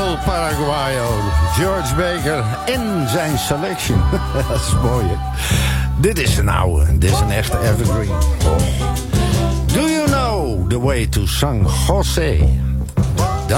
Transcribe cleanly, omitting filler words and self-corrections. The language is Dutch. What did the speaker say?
El Paraguayo, George Baker en zijn selection. Dat is mooi, hè? Dit is een oude, dit is een echte evergreen. Do you know the way to San Jose?